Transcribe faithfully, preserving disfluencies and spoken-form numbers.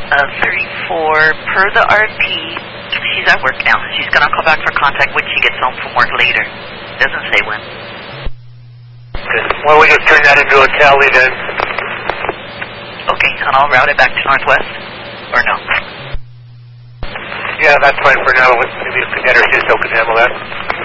uh, thirty-four, per the R P, she's at work now. She's going to call back for contact when she gets home from work later. Doesn't say when. Okay. Why don't we just turn that into a tally then? Okay, and I'll route it back to Northwest? Or no? Yeah, that's fine for now. Maybe if the Commander Sisto can handle that.